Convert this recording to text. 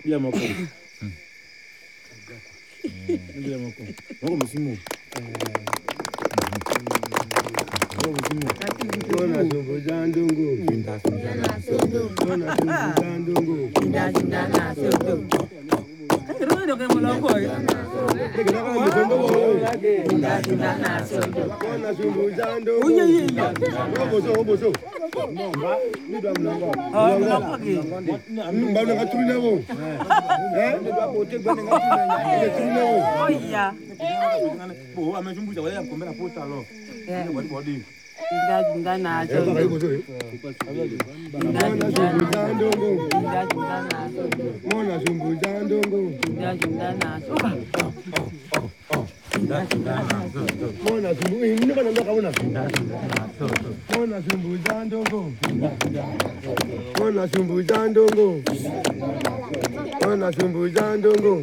Bila moko. Bila moko. Moko msimu. Kona sumbu jandungu. Jinda na sodo. Kona sumbu jandungu. Jinda na sodo. Rodo ke muloko. Jinda na sodo. Kona sumbu jandungu. Oye. Oboso. Ah, muloko ke. Mbona ngatruna wo? Oya. Bo amechumbuza wale yakombea pota lo. Wadi body. Jinda na sodo. Kona sumbu jandungu. Jinda na sodo. Kona sumbu jandungu. Jinda na sodo. Kona sumbu ini bana ndo kaona. Kona sumbu jandungu. Kona sumbu jandungu. Kona sumbu jandungu.